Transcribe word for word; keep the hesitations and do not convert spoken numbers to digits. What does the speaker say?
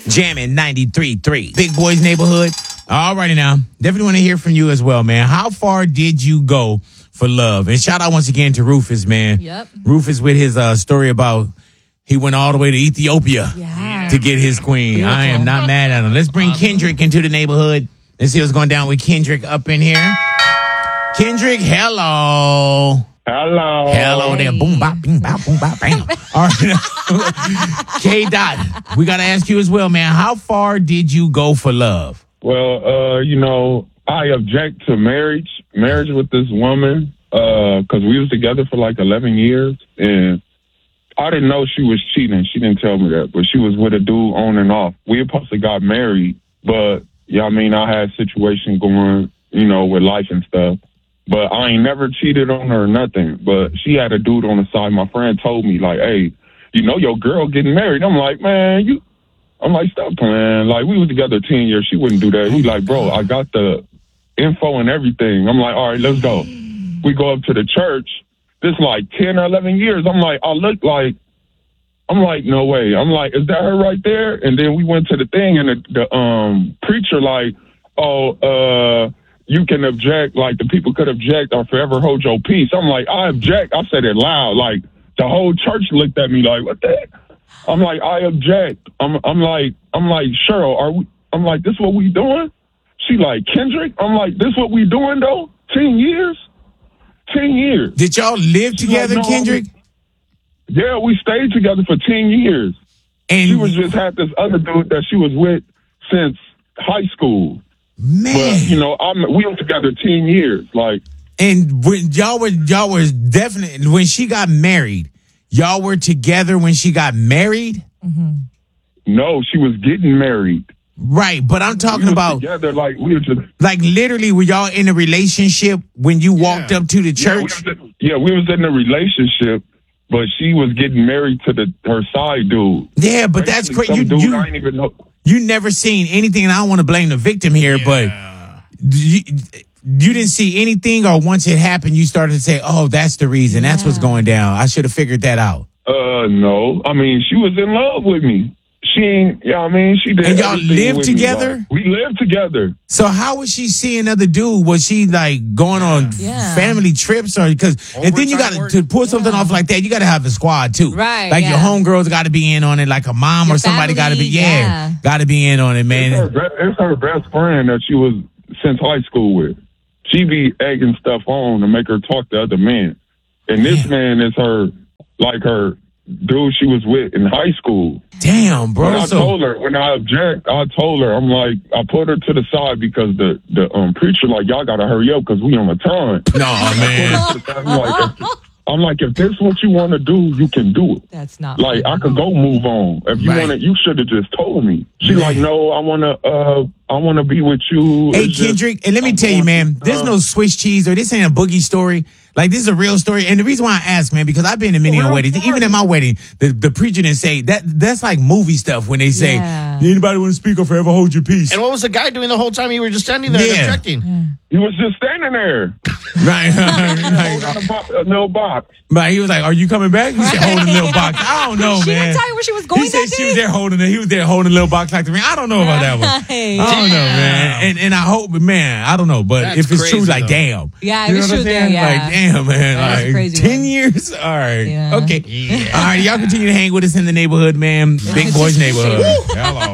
Jamming ninety-three point three. Big Boys Neighborhood. All righty now. Definitely want to hear from you as well, man. How far did you go for love? And shout out once again to Rufus, man. Yep. Rufus with his uh, story about he went all the way to Ethiopia Yeah. to get his queen. Beautiful. I am not mad at him. Let's bring Kendrick into the neighborhood. Let's see what's going down with Kendrick up in here. Kendrick, hello. Hello. Hello there. Boom, bop, bing, bop, boom, bop, bam. All right. K-Dot, we got to ask you as well, man. How far did you go for love? Well, uh, you know, I object to marriage, marriage with this woman, uh, cause we was together for like eleven years and I didn't know she was cheating. She didn't tell me that, but she was with a dude on and off. We had supposed to got married, but yeah, I mean, I had a situation going, you know, with life and stuff, but I ain't never cheated on her or nothing, but she had a dude on the side. My friend told me like, hey, you know, your girl getting married. I'm like, man, you, I'm like, stop playing. Like, we was together ten years. She wouldn't do that. He's like, bro, I got the info and everything. I'm like, all right, let's go. We go up to the church. This like ten or eleven years. I'm like, I look like, I'm like, no way. I'm like, is that her right there? And then we went to the thing and the, the um preacher like, oh, uh, you can object. Like, the people could object or forever hold your peace. I'm like, I object. I said it loud. Like, the whole church looked at me like, what the heck? I'm like, I object. I'm, I'm like, I'm like, Cheryl, are we? I'm like, this what we doing? She like, Kendrick. I'm like, this what we doing though? Ten years, ten years. Did y'all live She together, like, no, Kendrick? Yeah, we stayed together for ten years. And She was just had this other dude that she was with since high school. man, But you know, I'm, we were together ten years. Like, and when y'all were y'all were definitely when she got married, y'all were together when she got married, no, she was getting married. right? But I'm We talking was about together. Like, we were just. like literally, were y'all in a relationship when you walked up to the Yeah, we church? was in- yeah, we was in a relationship, but she was getting married to the her side dude. Yeah, but that's Basically, crazy. some You, dude you I ain't even know. you never seen anything, and I don't want to blame the victim here, but you, you didn't see anything, or once it happened, you started to say, "Oh, that's the reason. That's what's Yeah. going down. I should have figured that out." Uh, no. I mean, she was in love with me. She ain't. Yeah, I mean, she did. And y'all everything lived with me, together? like, we lived together. So how was she seeing other dude? Was she like going on Yeah. family trips or because? And then you got Overtime to to pull something Yeah. off like that. You got to have a squad too, Right, Like your yeah. homegirls got to be in on it, like a mom Your or somebody got to be, family, yeah, yeah. got to be in on it, It's her, man. be- it's her best friend that she was since high school with. She be egging stuff on to make her talk to other men, and this man is her, like her dude she was with in high school. Damn, When bro. I So told her, when I object, I told her, I'm like, I put her to the side because the the um, preacher like, y'all gotta hurry up because we on the time. no, man. I'm like, if, I'm like, if this is what you want to do, you can do it. That's not Like, I could go move on. If you Right. want to, you should have just told me. She Man. like, no, I want to, uh, I want to be with you. Hey, It's just- Kendrick, and let me I'm tell you, going man, to- there's uh, no Swiss cheese or this ain't a boogie story. Like, this is a real story. And the reason why I ask, man, because I've been to many Real on weddings. story. Even at my wedding, the, the preacher didn't say that. That's like movie stuff when they say, Yeah. anybody want to speak or forever hold your peace. And what was the guy doing the whole time? You were just standing there Yeah. and objecting. He was just standing there. Right, right, right. Holding a, bo- a little box. But he was like, "Are you coming back?" He said, "Holding a little box." I don't know, She man. didn't tell you where she was going He said that she day? was there holding it. He was there holding a little box like the ring. I don't know about that one. Right. I don't know, man. And and I hope, man, I don't know. But That's if it's true, crazy, like, though. damn. Yeah, You if know it's what I'm true, saying? yeah. Like, damn, man. That's a Like, crazy ten one. years? All right. Yeah. Okay. All right. Y'all continue to hang with us in the neighborhood, man. Big Boys Neighborhood. Hello.